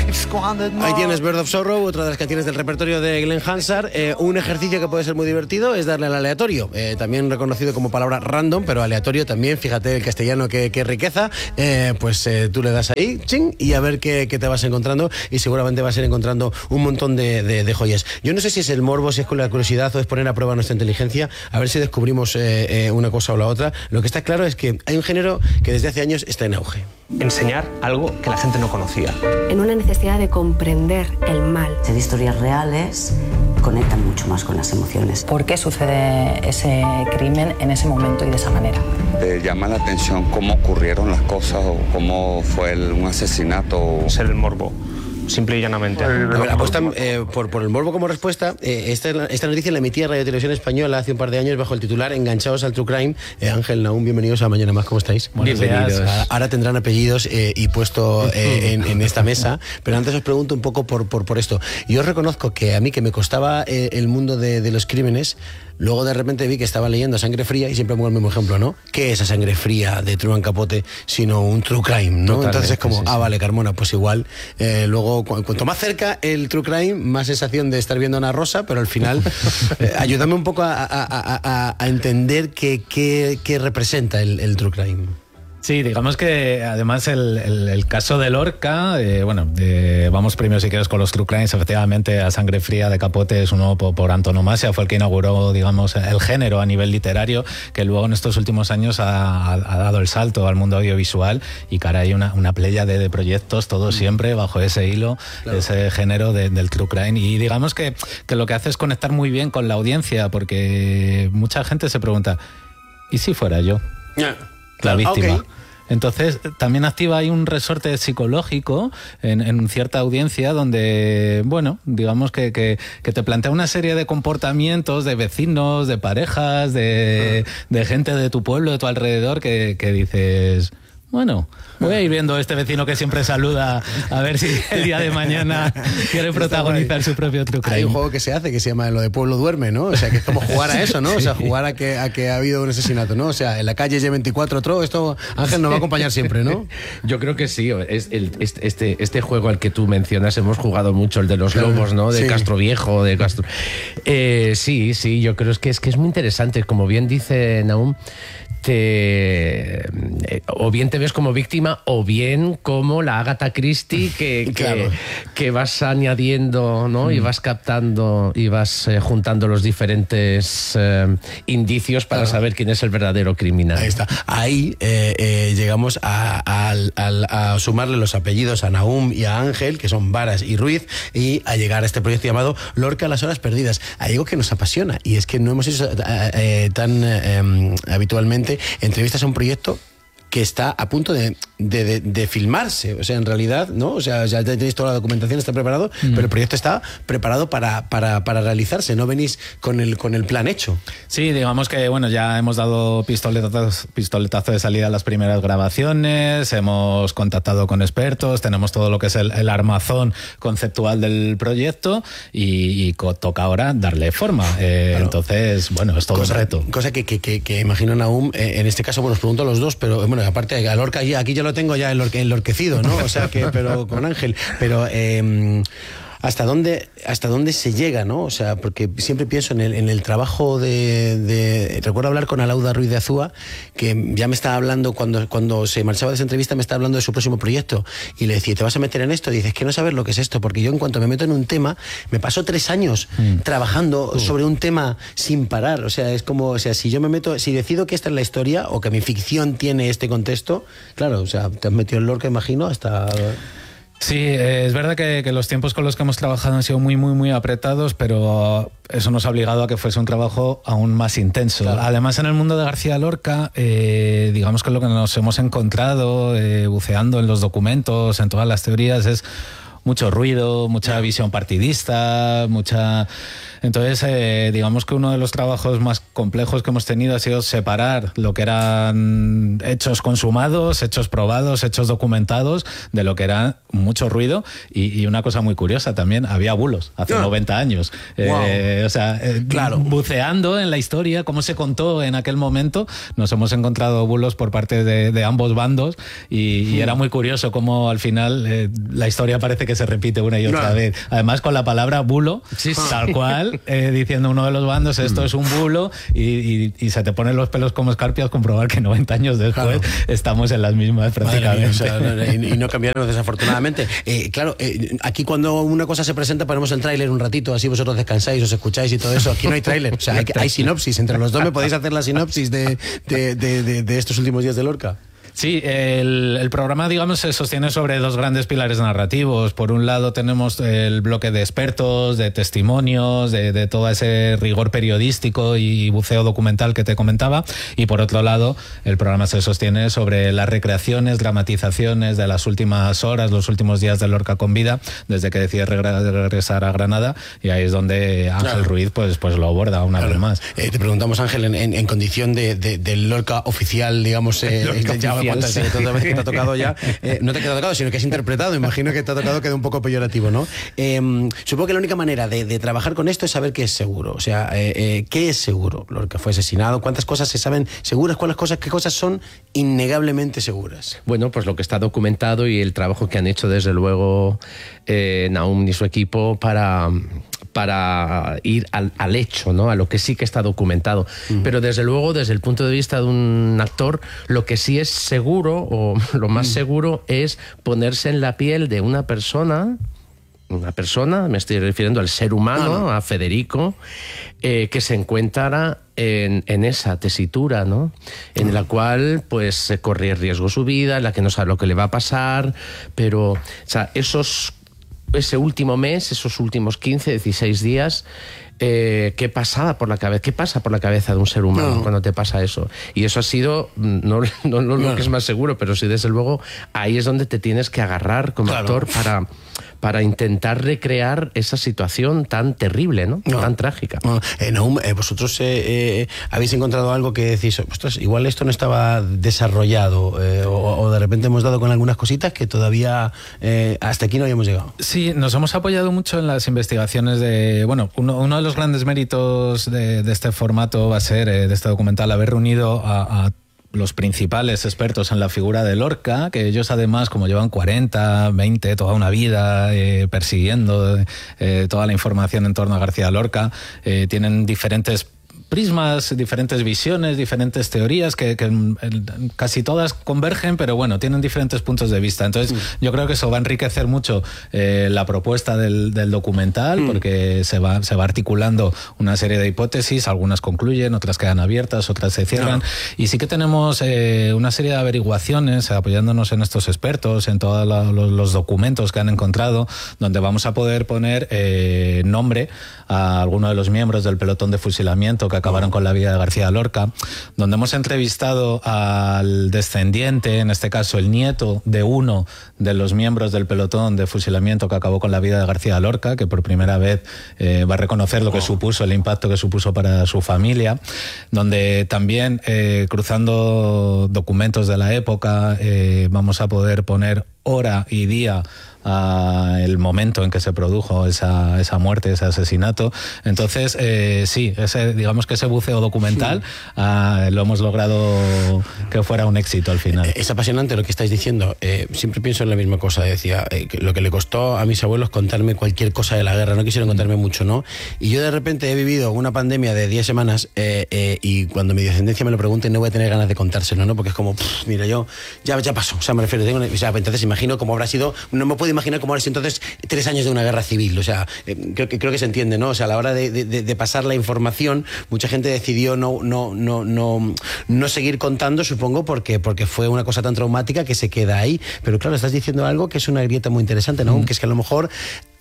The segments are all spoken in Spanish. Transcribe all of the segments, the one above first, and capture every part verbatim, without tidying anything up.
Ahí tienes Bird of Sorrow, otra de las canciones del repertorio de Glenn Hansard. Eh, un ejercicio que puede ser muy divertido es darle al aleatorio, eh, también reconocido como palabra random, pero aleatorio también. Fíjate el castellano que, que riqueza. Eh, pues eh, tú le das ahí, ching, y a ver qué, qué te vas encontrando, y seguramente vas a ir encontrando un montón de, de, de joyas. Yo no sé si es el morbo, si es con la curiosidad o es poner a prueba nuestra inteligencia, a ver si descubrimos eh, eh, una cosa o la otra. Lo que está claro es que hay un género que desde hace años está en auge. Enseñar algo que la gente no conocía. En una necesidad de comprender el mal. Ser historias reales conectan mucho más con las emociones. ¿Por qué sucede ese crimen en ese momento y de esa manera? Te llama la atención cómo ocurrieron las cosas o cómo fue el, un asesinato. Ser el morbo. Simple y llanamente. A ver, apuestan eh, por, por el morbo como respuesta. Eh, esta, esta noticia la emitía Radio Televisión Española hace un par de años bajo el titular Enganchados al True Crime. Eh, Ángel, Nahum, bienvenidos a Mañana Más, ¿cómo estáis? Bienvenidos. Ahora tendrán apellidos eh, y puesto eh, en, en esta mesa, pero antes os pregunto un poco por, por, por esto. Yo os reconozco que a mí que me costaba eh, el mundo de, de los crímenes, luego de repente vi que estaba leyendo Sangre Fría y siempre pongo el mismo ejemplo, ¿no? ¿Qué es esa Sangre Fría de Truman Capote sino un True Crime, ¿no? Totalmente, entonces es como, sí, sí. ah, vale, Carmona, pues igual. Eh, luego, cu cuanto más cerca el True Crime, más sensación de estar viendo a Ana Rosa, pero al final, eh, ayúdame un poco a, a, a, a entender qué, qué, qué representa el, el True Crime. Sí, digamos que además el, el, el caso de Lorca, eh, bueno, eh, vamos primero si quieres con los True Crimes. Efectivamente, A Sangre Fría de Capote es uno por, por antonomasia, fue el que inauguró, digamos, el género a nivel literario, que luego en estos últimos años ha, ha dado el salto al mundo audiovisual, y caray, una, una playa de, de proyectos, todos siempre bajo ese hilo, claro, ese género de, del True Crime. Y digamos que, que lo que hace es conectar muy bien con la audiencia, porque mucha gente se pregunta, ¿y si fuera yo? Yeah. La víctima. Okay. Entonces también activa ahí un resorte psicológico en, en cierta audiencia donde, bueno, digamos que, que, que te plantea una serie de comportamientos de vecinos, de parejas, de, de gente de tu pueblo, de tu alrededor, que, que dices... Bueno, voy a ir viendo a este vecino que siempre saluda, a ver si el día de mañana quiere protagonizar su propio True Crime. Hay un juego que se hace que se llama lo de Pueblo Duerme, ¿no? O sea, que es como jugar a eso, ¿no? O sea, jugar a que, a que ha habido un asesinato, ¿no? O sea, en la calle G veinticuatro otro, esto Ángel nos va a acompañar siempre, ¿no? Yo creo que sí. Es el, este, este juego al que tú mencionas hemos jugado mucho, el de los lobos, ¿no? De sí. Castro Viejo, de Castro... Eh, sí, sí, yo creo que es, que es muy interesante. Como bien dice Nahum, te, eh, o bien te ves como víctima o bien como la Agatha Christie que, claro. que, que vas añadiendo, ¿no? Mm. Y vas captando y vas eh, juntando los diferentes eh, indicios para claro. saber quién es el verdadero criminal. Ahí está. Ahí eh, eh, llegamos a, a, a, a sumarle los apellidos a Nahum y a Ángel, que son Varas y Ruiz, y a llegar a este proyecto llamado Lorca, las horas perdidas. Hay algo que nos apasiona, y es que no hemos hecho eh, eh, tan eh, habitualmente entrevistas a un proyecto que está a punto de, de, de, de filmarse, o sea, en realidad, ¿no? O sea, ya tenéis toda la documentación, está preparado, mm. pero el proyecto está preparado para, para, para realizarse, no venís con el, con el plan hecho. Sí, digamos que, bueno, ya hemos dado pistoletazo, pistoletazo de salida a las primeras grabaciones, hemos contactado con expertos, tenemos todo lo que es el, el armazón conceptual del proyecto y, y toca ahora darle forma. Eh, claro. Entonces, bueno, es todo cosa, un reto. Cosa que, que, que, que imagino, Nahum, eh, en este caso, bueno, os pregunto a los dos, pero bueno, aparte, a Lorca, aquí ya lo tengo ya enlorquecido, ¿no? O sea, que, pero con Ángel, pero... Eh, ¿Hasta dónde, hasta dónde se llega, no? O sea, porque siempre pienso en el, en el trabajo de, de... Recuerdo hablar con Alauda Ruiz de Azúa, que ya me estaba hablando, cuando, cuando se marchaba de esa entrevista, me estaba hablando de su próximo proyecto. Y le decía, ¿te vas a meter en esto? Y dices, que no sabes lo que es esto, porque yo en cuanto me meto en un tema, me paso tres años mm. trabajando uh. sobre un tema sin parar. O sea, es como, o sea, si yo me meto, si decido que esta es la historia, o que mi ficción tiene este contexto, claro, o sea, te has metido en Lorca, imagino, hasta... Sí, es verdad que, que los tiempos con los que hemos trabajado han sido muy, muy, muy apretados, pero eso nos ha obligado a que fuese un trabajo aún más intenso. Claro. Además, en el mundo de García Lorca, eh, digamos que lo que nos hemos encontrado eh, buceando en los documentos, en todas las teorías, es mucho ruido, mucha yeah. visión partidista, mucha... Entonces, eh, digamos que uno de los trabajos más complejos que hemos tenido ha sido separar lo que eran hechos consumados, hechos probados, hechos documentados, de lo que era mucho ruido. Y, y una cosa muy curiosa también, había bulos hace Ah. noventa años. Wow. Eh, o sea, eh, Claro. buceando en la historia, cómo se contó en aquel momento, nos hemos encontrado bulos por parte de, de ambos bandos y, y era muy curioso cómo al final eh, la historia parece que se repite una y otra Claro. vez. Además con la palabra bulo, Sí, sí. tal cual, eh, diciendo uno de los bandos esto es un bulo y, y- y se te ponen los pelos como escarpias comprobar que noventa años después Claro. estamos en las mismas Madre mía, prácticamente. o sea, no- y, y no cambiaron desafortunadamente. Eh, claro, eh, aquí cuando una cosa se presenta ponemos el tráiler un ratito, así vosotros descansáis, os escucháis y todo eso. Aquí no hay tráiler, o sea, hay, hay sinopsis. Entre los dos me podéis hacer la sinopsis de, de, de, de- de estos últimos días de Lorca. Sí, el, el programa, digamos, se sostiene sobre dos grandes pilares narrativos. Por un lado tenemos el bloque de expertos, de testimonios, de, de todo ese rigor periodístico y buceo documental que te comentaba. Y por otro lado, el programa se sostiene sobre las recreaciones, dramatizaciones de las últimas horas, los últimos días de Lorca con vida, desde que decide regre- regresar a Granada. Y ahí es donde Ángel Claro. Ruiz pues, pues lo aborda una Claro. vez más. Eh, te preguntamos, Ángel, en, en- en condición de, de- del Lorca oficial, digamos, eh, Lorca ya oficial, cuántas sí. tantas veces que te ha tocado ya, eh, no te queda tocado, sino que has interpretado, imagino que te ha tocado queda un poco peyorativo, ¿no? Eh, supongo que la única manera de, de trabajar con esto es saber qué es seguro, o sea, eh, eh, ¿qué es seguro? Lorca fue asesinado, ¿cuántas cosas se saben seguras? ¿Cuáles cosas, qué cosas son innegablemente seguras? Bueno, pues lo que está documentado y el trabajo que han hecho desde luego eh, Naum y su equipo para, para ir al, al hecho, ¿no? A lo que sí que está documentado. Mm. Pero desde luego, desde el punto de vista de un actor, lo que sí es seguro, o lo más mm. seguro, es ponerse en la piel de una persona... Una persona, me estoy refiriendo al ser humano, ah, no. a Federico, eh, que se encuentra en, en esa tesitura, ¿no? En la cual, pues, corría riesgo su vida, en la que no sabe lo que le va a pasar, pero, o sea, esos, ese último mes, esos últimos quince, dieciséis días, Eh, ¿qué pasaba por la cabeza? ¿Qué pasa por la cabeza de un ser humano no. cuando te pasa eso? Y eso ha sido, no, no, no, no lo que es más seguro, pero sí, desde luego, ahí es donde te tienes que agarrar como claro. actor para, para intentar recrear esa situación tan terrible, ¿no? no. Tan trágica. No. Eh, Naum, eh, vosotros eh, eh, habéis encontrado algo que decís, ostras, igual esto no estaba desarrollado eh, o, o de repente hemos dado con algunas cositas que todavía eh, hasta aquí no habíamos llegado. Sí, nos hemos apoyado mucho en las investigaciones de, bueno, uno, uno de los grandes méritos de, de este formato va a ser, eh, de este documental, haber reunido a, a los principales expertos en la figura de Lorca, que ellos además, como llevan cuarenta, veinte, toda una vida eh, persiguiendo eh, toda la información en torno a García Lorca, eh, tienen diferentes prismas, diferentes visiones, diferentes teorías que, que casi todas convergen, pero bueno, tienen diferentes puntos de vista. Entonces, mm. yo creo que eso va a enriquecer mucho eh, la propuesta del, del documental, mm. porque se va, se va articulando una serie de hipótesis, algunas concluyen, otras quedan abiertas, otras se cierran. No. Y sí que tenemos eh, una serie de averiguaciones, apoyándonos en estos expertos, en todos la, los, los documentos que han encontrado, donde vamos a poder poner eh, nombre a alguno de los miembros del pelotón de fusilamiento que acabaron con la vida de García Lorca, donde hemos entrevistado al descendiente, en este caso el nieto de uno de los miembros del pelotón de fusilamiento que acabó con la vida de García Lorca, que por primera vez eh, va a reconocer lo que supuso, el impacto que supuso para su familia, donde también eh, cruzando documentos de la época eh, vamos a poder poner hora y día a el momento en que se produjo esa, esa muerte, ese asesinato. Entonces, eh, sí, ese, digamos que ese buceo documental sí. uh, lo hemos logrado que fuera un éxito al final. Es apasionante lo que estáis diciendo. Eh, siempre pienso en la misma cosa. Decía, eh, que lo que le costó a mis abuelos contarme cualquier cosa de la guerra. No quisieron contarme mucho, ¿no? Y yo de repente he vivido una pandemia de diez semanas eh, eh, y cuando mi descendencia me lo pregunte no voy a tener ganas de contárselo, ¿no? Porque es como, pff, mira, yo ya, ya pasó. O sea, me refiero, tengo una, o sea, entonces imagino cómo habrá sido, no me puedo imaginar cómo habrá sido entonces tres años de una guerra civil. O sea, eh, creo, que, creo que se entiende, ¿no? O sea, a la hora de, de, de pasar la información, mucha gente decidió no, no, no, no, no seguir contando, supongo, porque, porque fue una cosa tan traumática que se queda ahí. Pero claro, estás diciendo algo que es una grieta muy interesante, ¿no? Mm. Que es que a lo mejor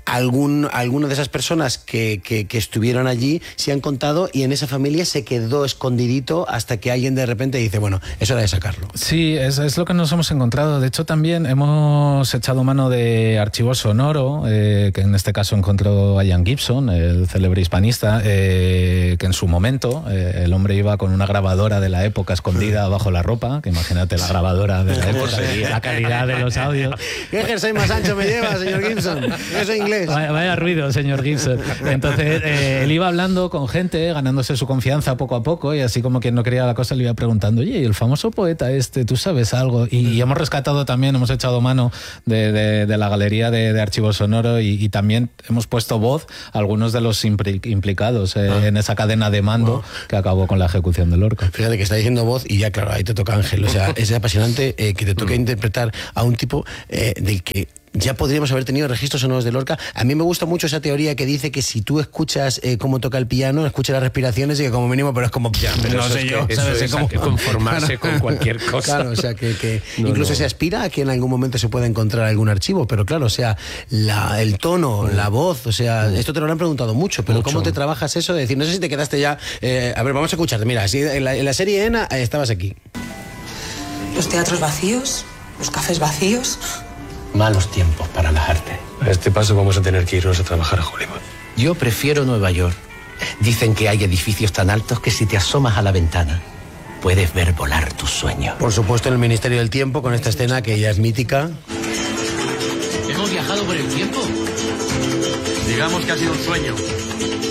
algún, algunas de esas personas que, que, que estuvieron allí se han contado y en esa familia se quedó escondidito hasta que alguien de repente dice, bueno, es hora de sacarlo. Sí, es, es lo que nos hemos encontrado. De hecho, también hemos echado mano de archivo sonoro, eh, que en este caso encontró a Ian Gibson, el célebre hispanista, eh, que en su momento eh, el hombre iba con una grabadora de la época escondida bajo la ropa, que imagínate la grabadora de la época, la calidad de los audios. ¿Qué jersey más ancho me lleva, señor Gibson? Yo soy inglés. Vaya, vaya ruido, señor Gibson. Entonces, eh, él iba hablando con gente, ganándose su confianza poco a poco, y así como quien no quería la cosa, le iba preguntando, oye, ¿y el famoso poeta este, tú sabes algo? Y, y hemos rescatado también, hemos echado mano de, de, de la galería de, de archivo sonoro y, y también hemos puesto voz a algunos de los implicados eh, ah. en esa cadena de mando wow. que acabó con la ejecución de Lorca. Fíjate que está diciendo voz y ya, claro, ahí te toca Ángel. O sea, es apasionante eh, que te toque interpretar a un tipo eh, del que ya podríamos haber tenido registros sonoros de Lorca. A mí me gusta mucho esa teoría que dice que si tú escuchas eh, cómo toca el piano, escuchas las respiraciones y que como mínimo, pero es como, ya, pero no sé yo, que, ¿sabes? Es como conformarse con cualquier cosa. Claro, o sea, que, que no, incluso no. se aspira a que en algún momento se pueda encontrar algún archivo, pero claro, o sea, la, el tono, mm. la voz, o sea, mm. esto te lo han preguntado mucho, pero mucho. ¿Cómo te trabajas eso? De decir, no sé si te quedaste ya, eh, a ver, vamos a escucharte, mira, si en la, en la serie ENA eh, estabas aquí. Los teatros vacíos, los cafés vacíos. Malos tiempos para las artes. A este paso vamos a tener que irnos a trabajar a Hollywood. Yo prefiero Nueva York. Dicen que hay edificios tan altos que si te asomas a la ventana puedes ver volar tus sueños. Por supuesto, en el Ministerio del Tiempo, con esta escena que ya es mítica. ¿Hemos viajado por el tiempo? Digamos que ha sido un sueño.